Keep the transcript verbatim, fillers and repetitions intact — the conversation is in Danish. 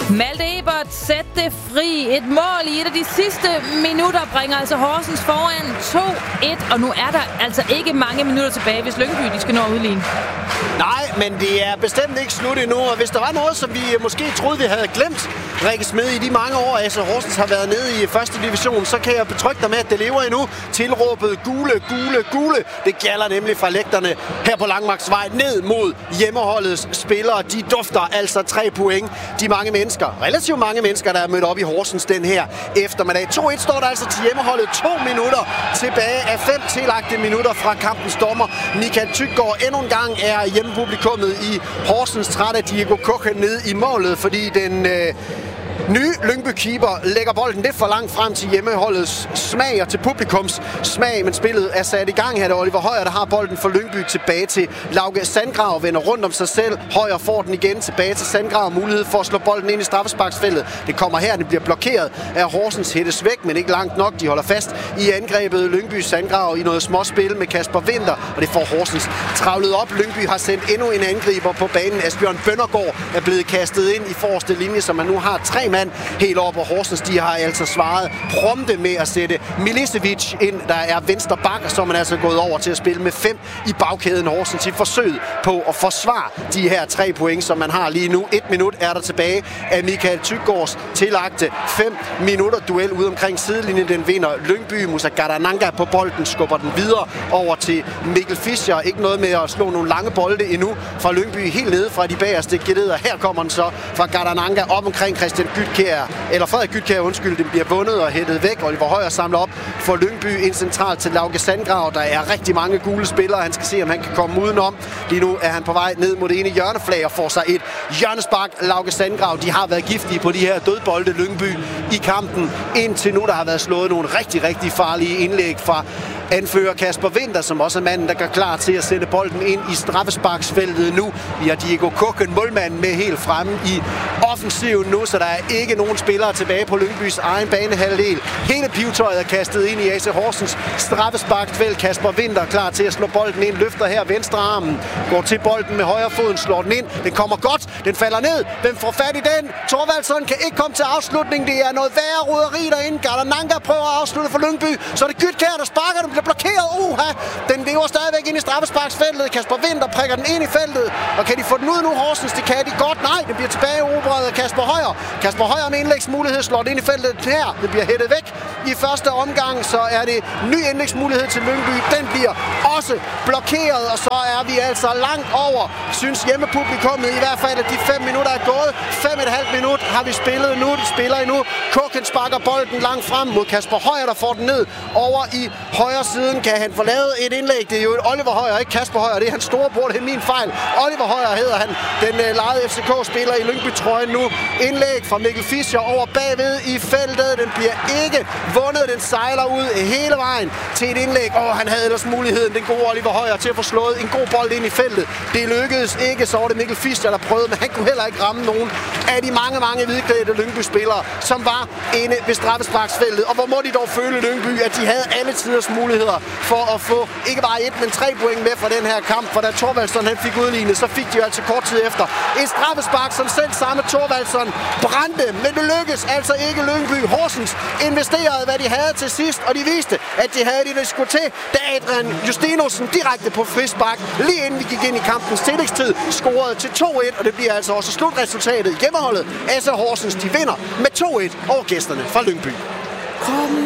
Malte Ebert, sæt det fri. Et mål i et af de sidste minutter bringer altså Horsens foran to et, og nu er der altså ikke mange minutter tilbage, hvis Lyngby de skal nå at udligne. Nej, men det er bestemt ikke slut endnu, og hvis der var noget, som vi måske troede, vi havde glemt, Rikke Smed, i de mange år, altså Horsens har været nede i første division, så kan jeg betrygge dig med, at det lever endnu. Tilråbet gule, gule, gule. Det gælder nemlig fra lægterne her på Langmarksvej ned mod hjemmeholdets spillere. De dufter altså tre point. De mange mennesker, relativt mange mennesker, der er mødt op i Horsens den her eftermiddag. to et står der altså til hjemmeholdet. To minutter tilbage af fem tillagte minutter fra kampens dommer. Michael Tyggaard endnu en gang er hjemmepublikummet i Horsens træt af Diego Kochen ned i målet, fordi den øh, nye Lyngby-keeper lægger bolden lidt for langt frem til hjemmeholdets smag og til publikums smag, men spillet er sat i gang her. Det er Oliver Højer, der har bolden for Lyngby tilbage til Lauke Sandgrav, vender rundt om sig selv. Højer får den igen tilbage til Sandgrav, mulighed for at slå bolden ind i straffesparksfeltet. Det kommer her, det bliver blokeret af Horsens, hættes væk, men ikke langt nok. De holder fast i angrebet. Lyngby Sandgrav i noget småspil med Kasper Winter, og det får Horsens travlet op. Lyngby har sendt endnu en angriber på banen. Asbjørn Bøndergaard er blevet kastet ind i forreste linje, så man nu har tre mand helt over på Horsens. De har altså svaret prompte med at sætte Milicevic ind, der er venstre bak, og så er man altså gået over til at spille med fem i bagkæden Horsens i forsøget på at forsvare de her tre point, som man har lige nu. Et minut er der tilbage af Michael Tyggaards tillagte fem minutter duel ude omkring sidelinjen. Den vinder Lyngby. Musa Garananga på bolden, skubber den videre over til Mikkel Fischer. Ikke noget med at slå nogle lange bolde endnu fra Lyngby, helt nede fra de bagerste geleder. Her kommer den så fra Garananga op omkring Christian Gytkjær, eller Frederik Gytkjær, undskyld, den bliver vundet og hættet væk. Oliver Højer samler op for Lyngby ind centralt til Lauke Sandgrav. Der er rigtig mange gule spillere. Han skal se, om han kan komme udenom. Lige nu er han på vej ned mod det ene hjørneflag og får sig et hjørnespark. Lauke Sandgrav, de har været giftige på de her dødbolde Lyngby i kampen indtil nu. Der har været slået nogle rigtig, rigtig farlige indlæg fra anfører Kasper Winter, som også er manden, der gør klar til at sætte bolden ind i straffesparksfeltet nu. Vi har Diego Kochen, målmanden, med helt fremme i offensiven nu, så der er ikke nogen spillere tilbage på Lyngbys egen banehalvdel. Hele pivetøjet er kastet ind i A C Horsens straffesparksfelt. Kasper Winter klar til at slå bolden ind, løfter her venstre armen, går til bolden med højre foden, slår den ind. Den kommer godt, den falder ned. Hvem får fat i den? Thorvaldsson kan ikke komme til afslutning. Det er noget værre roderi derinde. Garananga prøver at afslutte for Lyngby. Så er det Gytkjær, der sparker, den bliver blokeret. Uha! Den lever stadigvæk ind i straffesparksfeltet. Kasper Winter prikker den ind i feltet. Og kan de få den ud nu, Horsens? Det kan de godt. Nej, det bliver tilbage erobret af Kasper Højer. Kasper Højer med indlægsmulighed slår det ind i feltet her. Det bliver hættet væk i første omgang. Så er det ny indlægsmulighed til Lyngby. Den bliver også blokeret, og så er vi altså langt over, synes hjemmepublikummet i hvert fald, at de fem minutter er gået. Fem et halvt minut har vi spillet nu. De spiller endnu. Kochen sparker bolden langt frem mod Kasper Højer, der får den ned over i højre siden. Kan han få lavet et indlæg? Det er jo et Oliver Højer, ikke Kasper Højer. Det er hans storebror, det er min fejl. Oliver Højer hedder han. Den uh, lejede F C K-spiller i Lyngby-trøjen nu. Indlæg fra Mikkel Fischer over bagved i feltet. Den bliver ikke vundet. Den sejler ud hele vejen til et indlæg. Åh, han havde ellers muligheden, den gode Oliver Højer, til at få slået en god bold ind i feltet. Det lykkedes ikke, så var det Mikkel Fischer, der prøvede, men han kunne heller ikke ramme nogen af de mange, mange hvidklædte Lyngby-spillere, som var inde ved straffesparksfeltet. Og hvor må de dog føle Lyngby, at de havde alle tiders muligheder for at få ikke bare et, men tre point med fra den her kamp. For da Thorvaldsson han fik udlignet, så fik de jo altså kort tid efter et straffespark, som selv samme Thorvaldsson brændte. Men det lykkedes altså ikke Lyngby. Horsens investerede, hvad de havde til sidst, og de viste, at de havde det, der skulle til, da Adrian Justinosen direkte på frispark, lige inden vi gik ind i kampens tillægstid, scorede til to et, og det bliver altså også slutresultatet. Hjemmeholdet A C Horsens, de vinder med to et over gæsterne fra Lyngby.